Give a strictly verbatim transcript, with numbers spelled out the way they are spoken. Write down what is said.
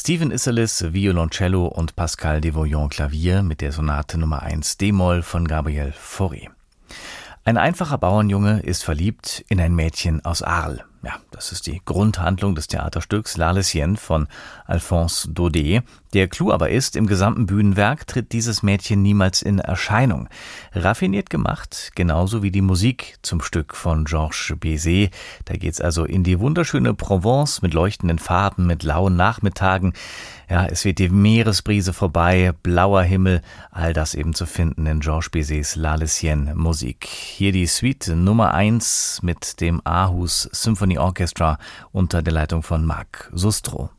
Stephen Isserlis Violoncello und Pascal Devoyant Klavier mit der Sonate Nummer eins d-Moll von Gabriel Fauré. Ein einfacher Bauernjunge ist verliebt in ein Mädchen aus Arles. Ja, das ist die Grundhandlung des Theaterstücks La Lesienne von Alphonse Daudet. Der Clou aber ist, im gesamten Bühnenwerk tritt dieses Mädchen niemals in Erscheinung. Raffiniert gemacht, genauso wie die Musik zum Stück von Georges Bizet. Da geht's also in die wunderschöne Provence mit leuchtenden Farben, mit lauen Nachmittagen. Ja, es weht die Meeresbrise vorbei, blauer Himmel, all das eben zu finden in Georges Bizets La Lesienne Musik. Hier die Suite Nummer eins mit dem Aarhus Symphony Orchestra unter der Leitung von Marc Sustro.